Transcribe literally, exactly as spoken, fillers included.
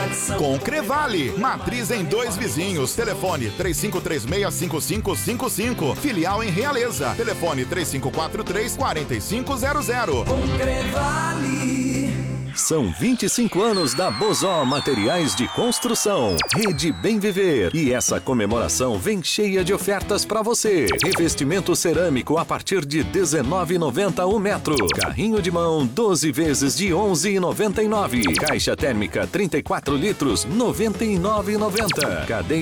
tradição. Com Crevale, matriz em Dois Vizinhos. Telefone três cinco três seis, cinco cinco cinco cinco. Filial em Realeza. Telefone três cinco quatro três, quatro cinco zero zero. Com Crevale. São vinte e cinco anos da Bozó Materiais de Construção. Rede Bem Viver. E essa comemoração vem cheia de ofertas para você. Revestimento cerâmico a partir de dezenove reais e noventa centavos o metro. Carrinho de mão doze vezes de onze reais e noventa e nove centavos. Caixa térmica trinta e quatro litros, noventa e nove reais e noventa centavos. Cadeira